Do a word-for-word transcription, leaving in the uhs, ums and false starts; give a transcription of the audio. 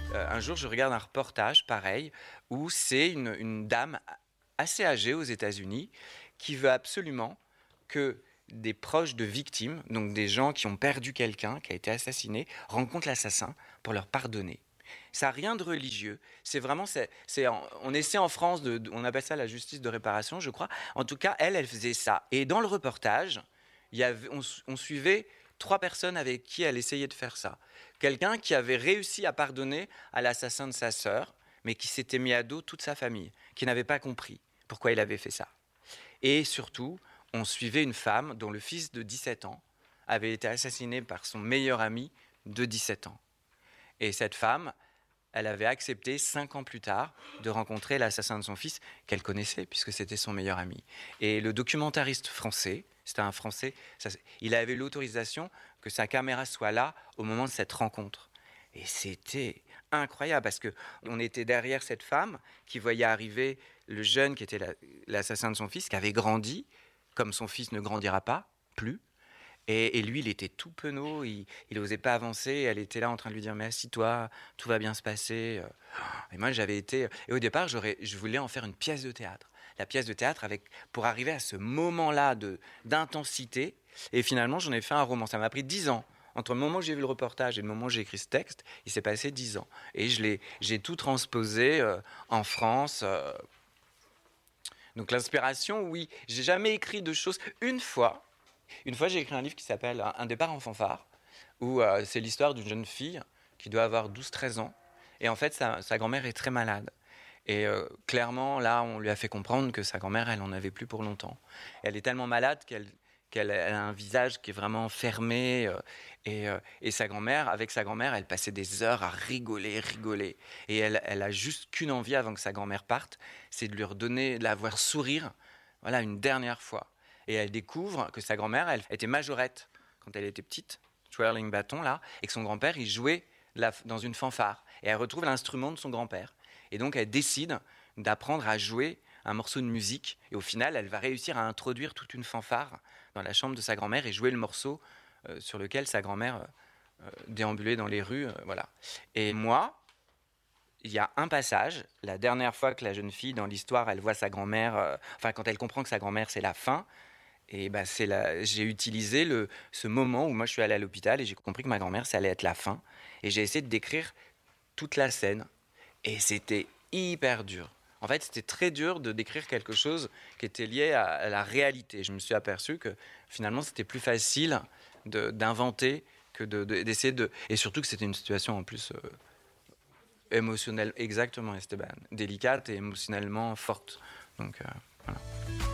Euh, un jour, je regarde un reportage pareil où c'est une, une dame assez âgée aux États-Unis qui veut absolument que des proches de victimes, donc des gens qui ont perdu quelqu'un, qui a été assassiné, rencontrent l'assassin pour leur pardonner. Ça n'a rien de religieux. C'est vraiment, c'est, c'est, on essaie en France, de, de- on appelle ça la justice de réparation, je crois. En tout cas, elle, elle faisait ça. Et dans le reportage, il y avait, on, on suivait trois personnes avec qui elle essayait de faire ça. Quelqu'un qui avait réussi à pardonner à l'assassin de sa sœur, mais qui s'était mis à dos toute sa famille, qui n'avait pas compris pourquoi il avait fait ça. Et surtout, on suivait une femme dont le fils de dix-sept ans avait été assassiné par son meilleur ami de dix-sept ans. Et cette femme, elle avait accepté, cinq ans plus tard, de rencontrer l'assassin de son fils, qu'elle connaissait, puisque c'était son meilleur ami. Et le documentariste français, c'était un Français, ça, il avait l'autorisation que sa caméra soit là au moment de cette rencontre. Et c'était incroyable, parce qu'on était derrière cette femme qui voyait arriver le jeune qui était la, l'assassin de son fils, qui avait grandi, comme son fils ne grandira pas, plus. Et, et lui, il était tout penaud, il n'osait pas avancer. Elle était là en train de lui dire mais assis-toi, tout va bien se passer. Et moi, j'avais été. Et au départ, j'aurais, je voulais en faire une pièce de théâtre. La pièce de théâtre avec, pour arriver à ce moment-là de, d'intensité. Et finalement, j'en ai fait un roman. Ça m'a pris dix ans. Entre le moment où j'ai vu le reportage et le moment où j'ai écrit ce texte, il s'est passé dix ans. Et je l'ai, j'ai tout transposé euh, en France. Euh. Donc l'inspiration, oui. J'ai jamais écrit de choses. Une fois, une fois, j'ai écrit un livre qui s'appelle Un départ en fanfare, où euh, c'est l'histoire d'une jeune fille qui doit avoir douze treize ans. Et en fait, sa, sa grand-mère est très malade. Et euh, clairement, là, on lui a fait comprendre que sa grand-mère, elle n'en avait plus pour longtemps. Elle est tellement malade qu'elle, qu'elle a un visage qui est vraiment fermé. Euh, et, euh, et sa grand-mère, avec sa grand-mère, elle passait des heures à rigoler, rigoler. Et elle, elle a juste qu'une envie avant que sa grand-mère parte, c'est de lui redonner, de la voir sourire, voilà, une dernière fois. Et elle découvre que sa grand-mère, elle était majorette quand elle était petite, twirling bâton là, et que son grand-père, il jouait la, dans une fanfare. Et elle retrouve l'instrument de son grand-père. Et donc, elle décide d'apprendre à jouer un morceau de musique. Et au final, elle va réussir à introduire toute une fanfare dans la chambre de sa grand-mère et jouer le morceau euh, sur lequel sa grand-mère euh, déambulait dans les rues. Euh, voilà. Et moi, il y a un passage, la dernière fois que la jeune fille, dans l'histoire, elle voit sa grand-mère, euh, enfin, quand elle comprend que sa grand-mère, c'est la fin, et bah, c'est la, j'ai utilisé le, ce moment où moi je suis allé à l'hôpital et j'ai compris que ma grand-mère, ça allait être la fin. Et j'ai essayé de décrire toute la scène. Et c'était hyper dur. En fait, c'était très dur de décrire quelque chose qui était lié à, à la réalité. Je me suis aperçu que finalement, c'était plus facile de, d'inventer que de, de, d'essayer de... Et surtout que c'était une situation en plus euh, émotionnelle, exactement Esteban, délicate et émotionnellement forte. Donc euh, voilà.